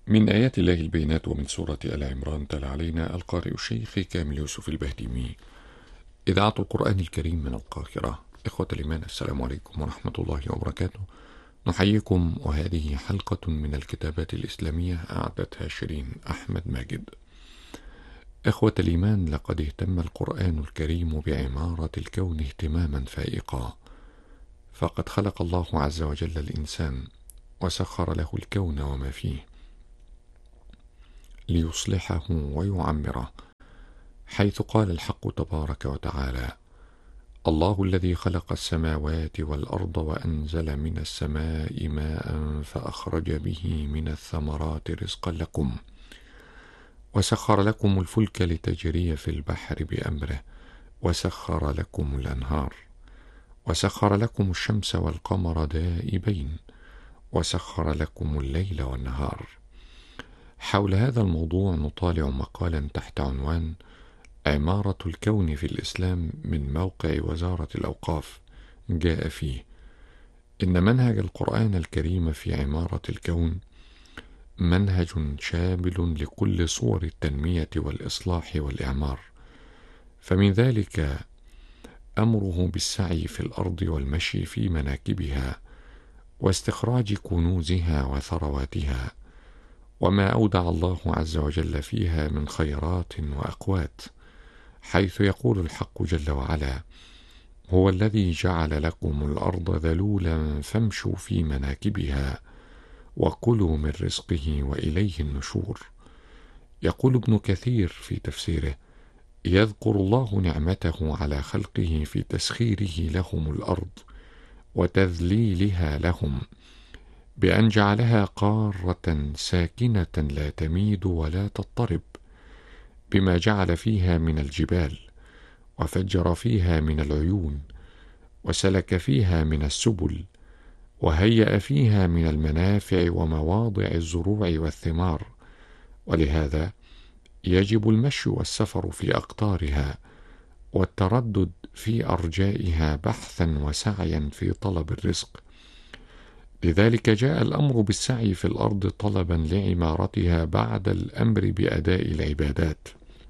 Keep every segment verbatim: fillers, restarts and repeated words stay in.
من آيات الله البينات ومن سورة آل عمران تلا علينا القارئ الشيخ كامل يوسف البهديمي. إذاعة القرآن الكريم من القاهرة. إخوة الإيمان، السلام عليكم ورحمة الله وبركاته. نحييكم، وهذه حلقة من الكتابات الإسلامية أعدتها شيرين أحمد ماجد. إخوة الإيمان، لقد اهتم القرآن الكريم بعمارة الكون اهتماما فائقا، فقد خلق الله عز وجل الإنسان وسخر له الكون وما فيه ليصلحه ويعمره، حيث قال الحق تبارك وتعالى: الله الذي خلق السماوات والأرض وأنزل من السماء ماء فأخرج به من الثمرات رزقا لكم، وسخر لكم الفلك لتجري في البحر بأمره، وسخر لكم الأنهار، وسخر لكم الشمس والقمر دائبين، وسخر لكم الليل والنهار. حول هذا الموضوع نطالع مقالا تحت عنوان عمارة الكون في الإسلام من موقع وزارة الأوقاف. جاء فيه: إن منهج القرآن الكريم في عمارة الكون منهج شامل لكل صور التنمية والإصلاح والإعمار، فمن ذلك أمره بالسعي في الأرض والمشي في مناكبها واستخراج كنوزها وثرواتها، وما أودع الله عز وجل فيها من خيرات وأقوات، حيث يقول الحق جل وعلا: هو الذي جعل لكم الأرض ذلولا فامشوا في مناكبها وكلوا من رزقه وإليه النشور. يقول ابن كثير في تفسيره: يذكر الله نعمته على خلقه في تسخيره لهم الأرض وتذليلها لهم، بأن جعلها قارة ساكنة لا تميد ولا تضطرب، بما جعل فيها من الجبال، وفجر فيها من العيون، وسلك فيها من السبل، وهيأ فيها من المنافع ومواضع الزروع والثمار. ولهذا يجب المشي والسفر في أقطارها والتردد في أرجائها بحثا وسعيا في طلب الرزق. لذلك جاء الأمر بالسعي في الأرض طلبا لعمارتها بعد الأمر بأداء العبادات،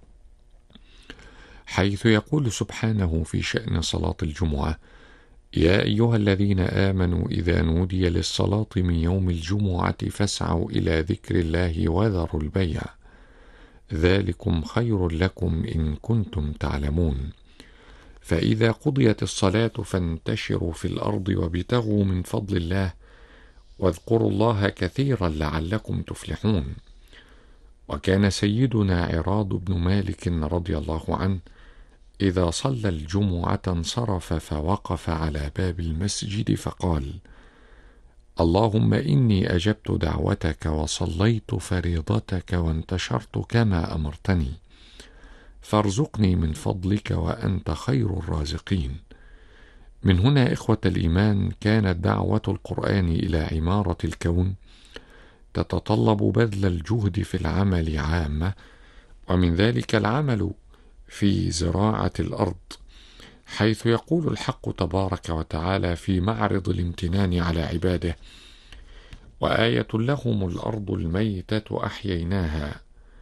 حيث يقول سبحانه في شأن صلاة الجمعة: يا أيها الذين آمنوا إذا نودي للصلاة من يوم الجمعة فاسعوا إلى ذكر الله وذروا البيع، ذلكم خير لكم إن كنتم تعلمون. فإذا قضيت الصلاة فانتشروا في الأرض وابتغوا من فضل الله واذكروا الله كثيرا لعلكم تفلحون. وكان سيدنا عراض بن مالك رضي الله عنه إذا صلى الجمعة انصرف فوقف على باب المسجد فقال: اللهم إني أجبت دعوتك وصليت فريضتك وانتشرت كما أمرتني، فارزقني من فضلك وأنت خير الرازقين. من هنا إخوة الإيمان كانت دعوة القرآن إلى عمارة الكون تتطلب بذل الجهد في العمل عامة، ومن ذلك العمل في زراعة الأرض، حيث يقول الحق تبارك وتعالى في معرض الامتنان على عباده: وآية لهم الأرض الميتة أحييناها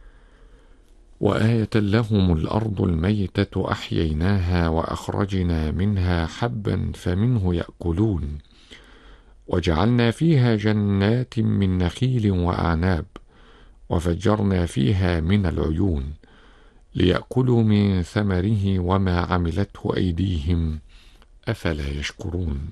وآية لهم الأرض الميتة أحييناها وأخرجنا منها حبا فمنه يأكلون وجعلنا فيها جنات من نخيل وأعناب وفجرنا فيها من العيون ليأكلوا من ثمره وما عملته أيديهم أفلا يشكرون.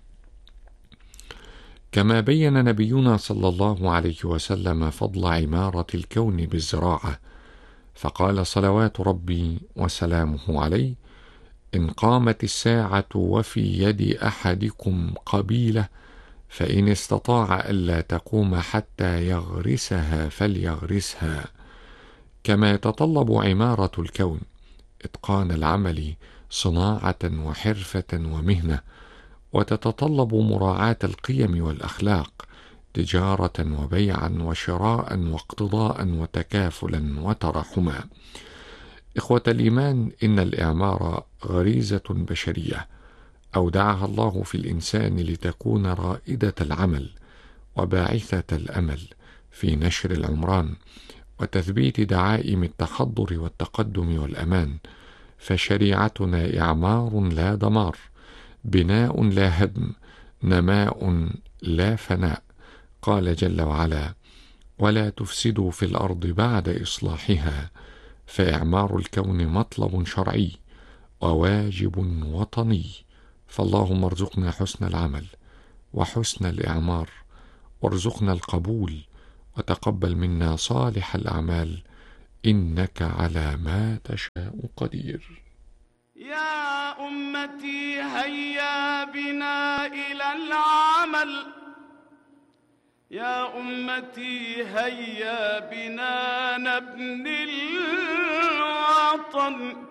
كما بين نبينا صلى الله عليه وسلم فضل عمارة الكون بالزراعة، فقال صلوات ربي وسلامه عليه: إن قامت الساعة وفي يد أحدكم قبيلة فإن استطاع ألا تقوم حتى يغرسها فليغرسها. كما يتطلب عمارة الكون إتقان العمل صناعة وحرفة ومهنة، وتتطلب مراعاة القيم والأخلاق تجارة وبيعا وشراء واقتضاء وتكافلا وتراحما. إخوة الإيمان، إن الإعمار غريزة بشرية أودعها الله في الإنسان لتكون رائدة العمل وباعثة الأمل، في نشر العمران وتثبيت دعائم التحضر والتقدم والأمان، فشريعتنا إعمار لا دمار، بناء لا هدم، نماء لا فناء. قال جل وعلا: ولا تفسدوا في الأرض بعد إصلاحها، فإعمار الكون مطلب شرعي وواجب وطني. فاللهم ارزقنا حسن العمل وحسن الإعمار، وارزقنا القبول، وتقبل منا صالح الأعمال، إنك على ما تشاء قدير. يا أمتي هيا بنا إلى العمل، يا أمتي هيا بنا نبني الوطن،